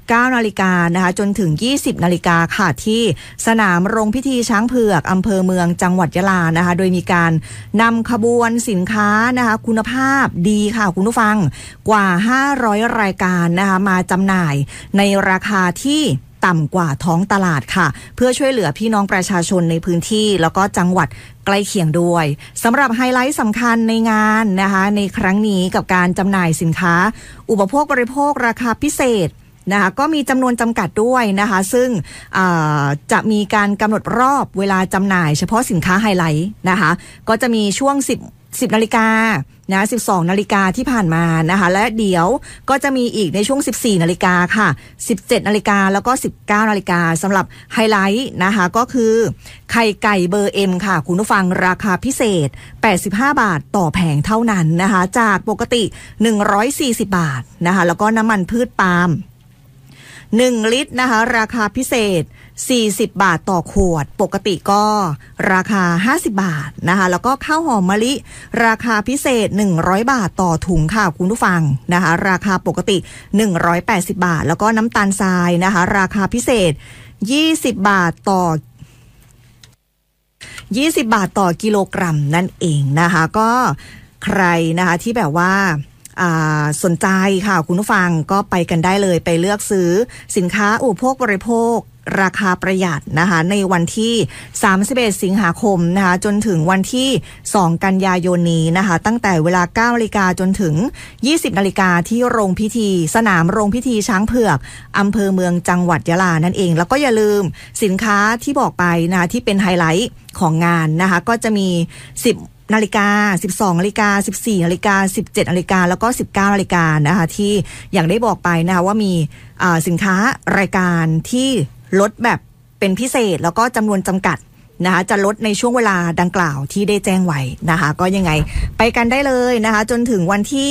9 นาฬิกานะคะจนถึง 20 นาฬิกาค่ะที่สนามโรงพิธีช้างเผือกอำเภอเมืองจังหวัดยะลานะคะโดยมีการนำขบวนสินค้านะคะคุณภาพดีค่ะคุณผู้ฟังกว่า500รายการนะคะมาจำหน่ายในราคาที่ต่ำกว่าท้องตลาดค่ะเพื่อช่วยเหลือพี่น้องประชาชนในพื้นที่แล้วก็จังหวัดใกล้เคียงด้วยสำหรับไฮไลท์สำคัญในงานนะคะในครั้งนี้กับการจำหน่ายสินค้าอุปโภคบริโภคราคาพิเศษนะคะก็มีจำนวนจำกัดด้วยนะคะซึ่งจะมีการกำหนดรอบเวลาจำหน่ายเฉพาะสินค้าไฮไลท์นะคะก็จะมีช่วง10 นาฬิกานะ12 นาฬิกาที่ผ่านมานะคะและเดี๋ยวก็จะมีอีกในช่วง14 นาฬิกาค่ะ17 นาฬิกาแล้วก็19 นาฬิกาสำหรับไฮไลท์นะคะก็คือไข่ไก่เบอร์ M ค่ะคุณผู้ฟังราคาพิเศษ85 บาทต่อแผงเท่านั้นนะคะจากปกติ140 บาทนะคะแล้วก็น้ำมันพืชปาล์ม1 ลิตรนะคะราคาพิเศษ40 บาทต่อขวดปกติก็ราคา50 บาทนะคะแล้วก็ข้าวหอมมะลิราคาพิเศษ100 บาทต่อถุงค่ะคุณผู้ฟังนะคะราคาปกติ180 บาทแล้วก็น้ำตาลทรายนะคะราคาพิเศษ20 บาทต่อกิโลกรัมนั่นเองนะคะก็ใครนะคะที่แบบว่าสนใจค่ะคุณผู้ฟังก็ไปกันได้เลยไปเลือกซื้อสินค้าอุปโภคบริโภคราคาประหยัดนะคะในวันที่31 สิงหาคมนะคะจนถึงวันที่2 กันยายนนี้นะคะตั้งแต่เวลา 9 นาฬิกาจนถึง 20 นาฬิกาที่สนามโรงพิธีช้างเผือกอำเภอเมืองจังหวัดยะลานั่นเองแล้วก็อย่าลืมสินค้าที่บอกไปนะที่เป็นไฮไลท์ของงานนะคะก็จะมี10 นาฬิกา12 นาฬิกา14 นาฬิกา17 นาฬิกาแล้วก็19 นาฬิกานะคะที่อย่างได้บอกไปนะคะว่ามีสินค้ารายการที่ลดแบบเป็นพิเศษแล้วก็จำนวนจำกัดนะคะจะลดในช่วงเวลาดังกล่าวที่ได้แจ้งไว้นะคะก็ยังไงไปกันได้เลยนะคะจนถึงวันที่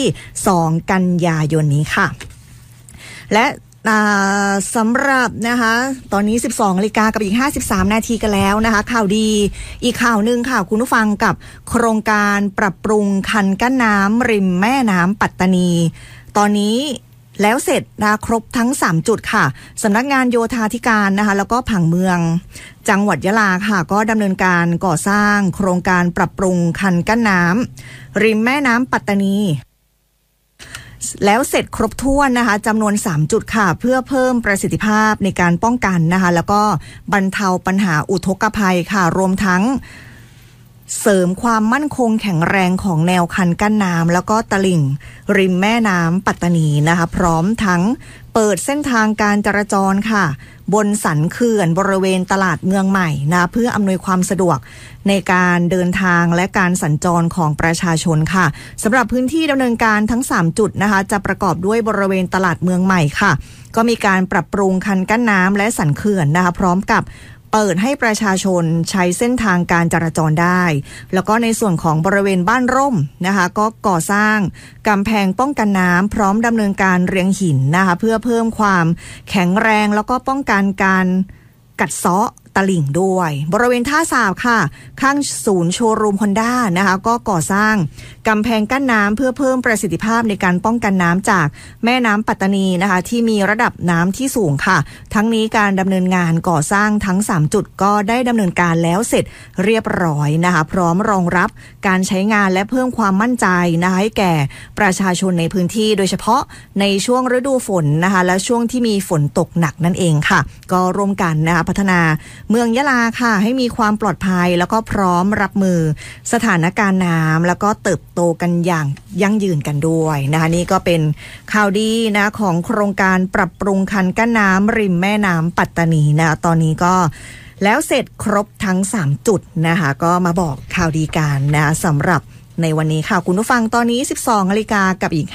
2 กันยายนนี้ค่ะและสำหรับนะคะตอนนี้12 นาฬิกากับอีก53 นาทีกันแล้วนะคะข่าวดีอีกข่าวนึงค่ะคุณผู้ฟังกับโครงการปรับปรุงคันกั้นน้ำริมแม่น้ำปัตตานีตอนนี้แล้วเสร็จนะครบทั้ง3 จุดค่ะสำนักงานโยธาธิการนะคะแล้วก็ผังเมืองจังหวัดยะลาค่ะก็ดำเนินการก่อสร้างโครงการปรับปรุงคันกั้นน้ำริมแม่น้ำปัตตานีแล้วเสร็จครบถ้วนนะคะจำนวน3 จุดค่ะเพื่อเพิ่มประสิทธิภาพในการป้องกันนะคะแล้วก็บรรเทาปัญหาอุทกภัยค่ะรวมทั้งเสริมความมั่นคงแข็งแรงของแนวคันกั้นน้ำแล้วก็ตลิ่งริมแม่น้ำปัตตานีนะคะพร้อมทั้งเปิดเส้นทางการจราจรค่ะบนสันเขื่อนบริเวณตลาดเมืองใหม่นะเพื่ออำนวยความสะดวกในการเดินทางและการสัญจรของประชาชนค่ะสำหรับพื้นที่ดำเนินการทั้ง3 จุดนะคะจะประกอบด้วยบริเวณตลาดเมืองใหม่ค่ะก็มีการปรับปรุงคันกั้นน้ำและสันเขื่อนนะคะพร้อมกับเปิดให้ประชาชนใช้เส้นทางการจราจรได้แล้วก็ในส่วนของบริเวณบ้านร่มนะคะก็ก่อสร้างกำแพงป้องกันน้ำพร้อมดำเนินการเรียงหินนะคะเพื่อเพิ่มความแข็งแรงแล้วก็ป้องกันการกัดเซาะตลิ่งด้วยบริเวณท่าสาบค่ะข้างศูนย์โชว์รูมฮอนด้านะคะก็ก่อสร้างกำแพงกั้นน้ำเพื่อเพิ่มประสิทธิภาพในการป้องกันน้ำจากแม่น้ำปัตตานีนะคะที่มีระดับน้ำที่สูงค่ะทั้งนี้การดำเนินงานก่อสร้างทั้ง3 จุดก็ได้ดำเนินการแล้วเสร็จเรียบร้อยนะคะพร้อมรองรับการใช้งานและเพิ่มความมั่นใจนะคะให้แก่ประชาชนในพื้นที่โดยเฉพาะในช่วงฤดูฝนนะคะและช่วงที่มีฝนตกหนักนั่นเองค่ะก็ร่วมกันนะคะพัฒนาเมืองยะลาค่ะให้มีความปลอดภัยแล้วก็พร้อมรับมือสถานการณ์น้ำแล้วก็เติบโตกันอย่างยั่งยืนกันด้วยนะคะนี่ก็เป็นข่าวดีนะของโครงการปรับปรุงคันกั้นน้ำริมแม่น้ำปัตตานีนะตอนนี้ก็แล้วเสร็จครบทั้ง3 จุดนะคะก็มาบอกข่าวดีกันนะสำหรับในวันนี้ค่ะคุณผู้ฟังตอนนี้12 นาฬิกากับอีก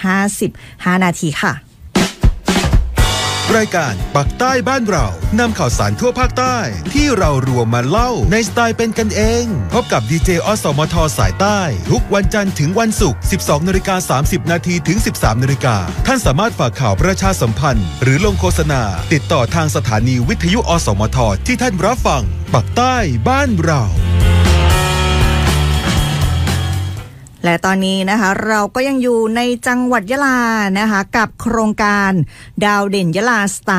55 นาทีค่ะรายการปักใต้บ้านเรานำข่าวสารทั่วภาคใต้ที่เรารวมมาเล่าในสไตล์เป็นกันเองพบกับดีเจอสมทสายใต้ทุกวันจันทร์ถึงวันศุกร์ 12:30 นาทีถึง 13:00 นท่านสามารถฝากข่าวประชาสัมพันธ์หรือลงโฆษณาติดต่อทางสถานีวิทยุอสมทที่ท่านรับฟังปักใต้บ้านเราและตอนนี้นะคะเราก็ยังอยู่ในจังหวัดยะลานะคะกับโครงการดาวเด่นยะลาสตาร์